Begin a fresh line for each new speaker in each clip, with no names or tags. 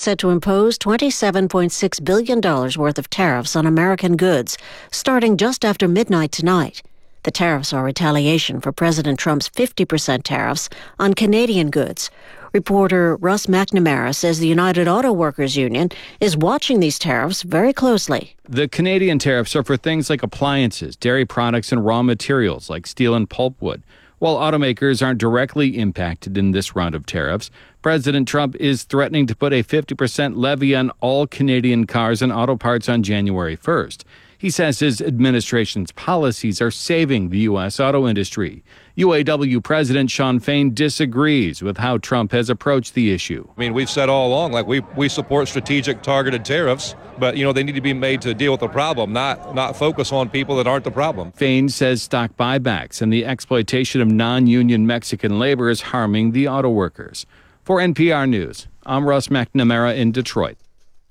set to impose $27.6 billion worth of tariffs on American goods, starting just after midnight tonight. The tariffs are retaliation for President Trump's 50% tariffs on Canadian goods. Reporter Russ McNamara says the United Auto Workers Union is watching these tariffs very closely.
The Canadian tariffs are for things like appliances, dairy products, and raw materials like steel and pulpwood. While automakers aren't directly impacted in this round of tariffs, President Trump is threatening to put a 50% levy on all Canadian cars and auto parts on January 1st. He says his administration's policies are saving the U.S. auto industry. UAW President Shawn Fain disagrees with how Trump has approached the issue.
I mean, we've said all along, we support strategic targeted tariffs, but, they need to be made to deal with the problem, not focus on people that aren't the problem.
Fain says stock buybacks and the exploitation of non-union Mexican labor is harming the auto workers. For NPR News, I'm Russ McNamara in Detroit.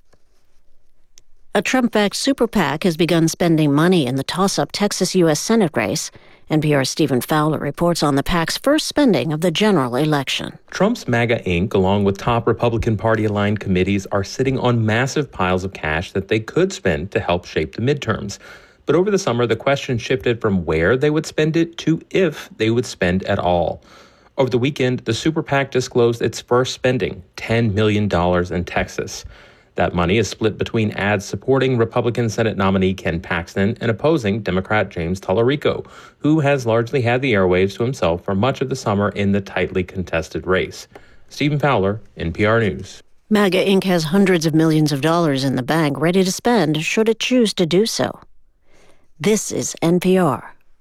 A Trump-backed super PAC has begun spending money in the toss-up Texas U.S. Senate race. NPR's Stephen Fowler reports on the PAC's first spending of the general election.
Trump's MAGA Inc., along with top Republican Party-aligned committees, are sitting on massive piles of cash that they could spend to help shape the midterms. But over the summer, the question shifted from where they would spend it to if they would spend at all. Over the weekend, the super PAC disclosed its first spending, $10 million in Texas. That money is split between ads supporting Republican Senate nominee Ken Paxton and opposing Democrat James Tallarico, who has largely had the airwaves to himself for much of the summer in the tightly contested race. Stephen Fowler, NPR News.
MAGA Inc. has hundreds of millions of dollars in the bank ready to spend should it choose to do so. This is NPR.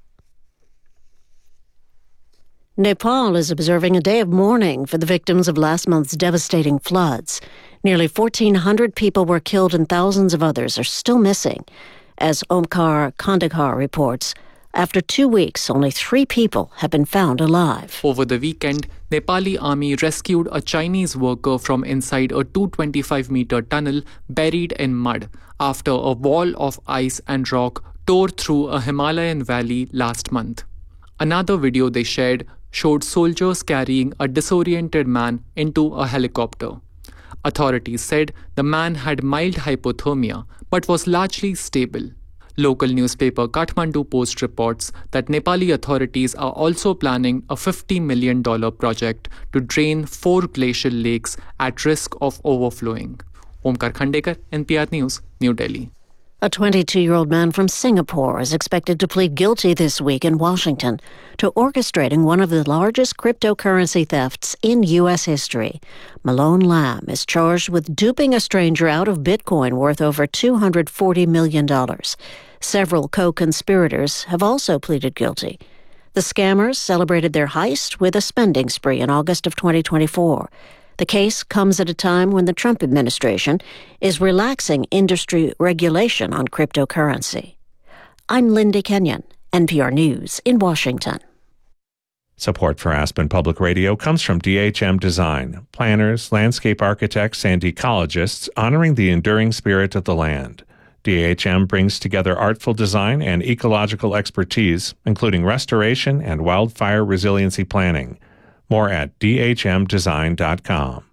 Nepal is observing a day of mourning for the victims of last month's devastating floods. Nearly 1,400 people were killed and thousands of others are still missing. As Omkar Kandekar reports, after 2 weeks, only 3 people have been found alive.
Over the weekend, Nepali army rescued a Chinese worker from inside a 225-meter tunnel buried in mud after a wall of ice and rock tore through a Himalayan valley last month. Another video they shared showed soldiers carrying a disoriented man into a helicopter. Authorities said the man had mild hypothermia but was largely stable. Local newspaper Kathmandu Post reports that Nepali authorities are also planning a $50 million project to drain 4 glacial lakes at risk of overflowing. Omkar Khandekar, NPR News, New Delhi.
A 22-year-old man from Singapore is expected to plead guilty this week in Washington to orchestrating one of the largest cryptocurrency thefts in U.S. history. Malone Lamb is charged with duping a stranger out of Bitcoin worth over $240 million. Several co-conspirators have also pleaded guilty. The scammers celebrated their heist with a spending spree in August of 2024. The case comes at a time when the Trump administration is relaxing industry regulation on cryptocurrency. I'm Lindy Kenyon, NPR News in Washington.
Support for Aspen Public Radio comes from DHM Design, planners, landscape architects, and ecologists honoring the enduring spirit of the land. DHM brings together artful design and ecological expertise, including restoration and wildfire resiliency planning. More at dhmdesign.com.